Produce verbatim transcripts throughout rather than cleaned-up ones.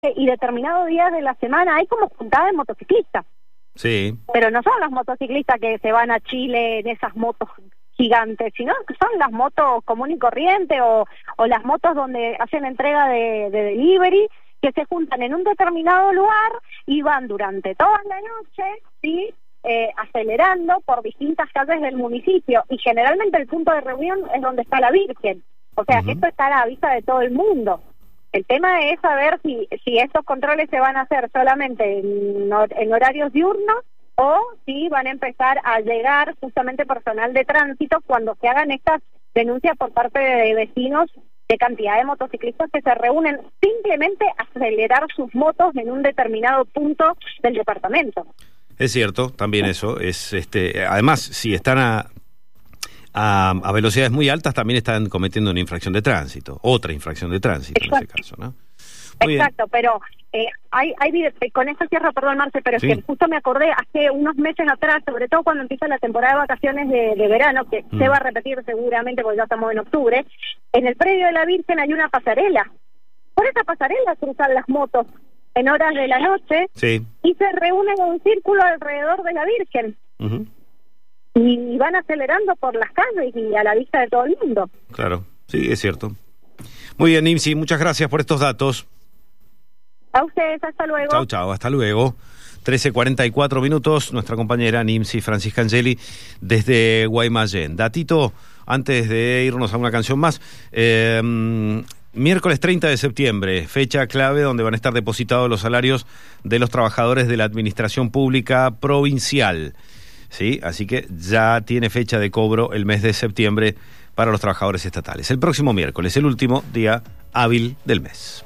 y determinados días de la semana hay como puntada de motociclistas. Sí. Pero no son los motociclistas que se van a Chile en esas motos gigantes, sino que son las motos común y corriente o, o las motos donde hacen entrega de, de delivery, que se juntan en un determinado lugar y van durante toda la noche, ¿sí? Eh, acelerando por distintas calles del municipio, y generalmente el punto de reunión es donde está la Virgen, o sea, uh-huh. que esto está a la vista de todo el mundo. El tema es saber si, si estos controles se van a hacer solamente en, en horarios diurnos o si van a empezar a llegar justamente personal de tránsito cuando se hagan estas denuncias por parte de vecinos de cantidad de motociclistas que se reúnen simplemente a acelerar sus motos en un determinado punto del departamento. Es cierto, también eso. es este Además, si están a, a, a velocidades muy altas, también están cometiendo una infracción de tránsito, otra infracción de tránsito. Exacto. En ese caso, ¿no? Muy Exacto, bien. pero eh, hay, hay con eso cierro, perdón, Marce, pero sí. es que justo me acordé hace unos meses atrás, sobre todo cuando empieza la temporada de vacaciones de, de verano, que mm. se va a repetir seguramente porque ya estamos en octubre, en el predio de la Virgen hay una pasarela. Por esa pasarela cruzan las motos en horas de la noche sí. y se reúnen en un círculo alrededor de la Virgen. Uh-huh. Y van acelerando por las calles y a la vista de todo el mundo. Claro, sí, es cierto. Muy bien, Nimsi, muchas gracias por estos datos. A ustedes, hasta luego. Chau, chau, hasta luego. trece cuarenta y cuatro minutos, nuestra compañera Nimsi Francisca Angeli desde Guaymallén. Datito, antes de irnos a una canción más, eh, miércoles treinta de septiembre, fecha clave donde van a estar depositados los salarios de los trabajadores de la administración pública provincial. ¿Sí? Así que ya tiene fecha de cobro el mes de septiembre para los trabajadores estatales. El próximo miércoles, el último día hábil del mes.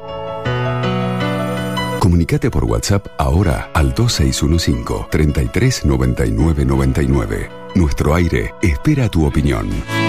Comunicate por WhatsApp ahora al dos seis uno cinco, treinta y tres, noventa y nueve, noventa y nueve. Nuestro aire espera tu opinión.